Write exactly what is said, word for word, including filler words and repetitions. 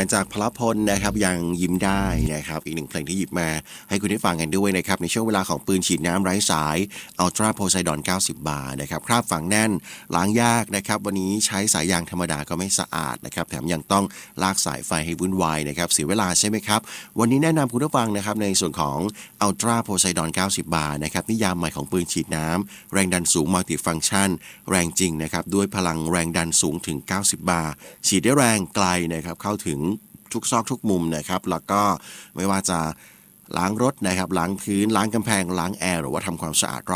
นจากพลพลนะครับยังยิ้มได้นะครับอีกหนึ่งเพลงที่หยิบมาให้คุณได้ฟังกันด้วยนะครับในช่วงเวลาของปืนฉีดน้ำไร้สาย Ultra Poseidon เก้าสิบบาร์นะครับคราบฝังแน่นล้างยากนะครับวันนี้ใช้สายยางธรรมดาก็ไม่สะอาดนะครับแถมยังต้องลากสายไฟให้วุ่นวายนะครับเสียเวลาใช่ไหมครับวันนี้แนะนำคุณผู้ฟังนะครับในส่วนของ Ultra Poseidon เก้าสิบบาร์นะครับนิยามใหม่ของปืนฉีดน้ำแรงดันสูง Multifunction แรงจริงนะครับด้วยพลังแรงดันสูงถึงเก้าสิบบาร์ฉีดได้แรงไกลนะครับเข้าถึงทุกซอกทุกมุมนะครับแล้วก็ไม่ว่าจะล้างรถนะครับล้างพื้นล้างกำแพงล้างแอร์หรือว่าทำความสะอาด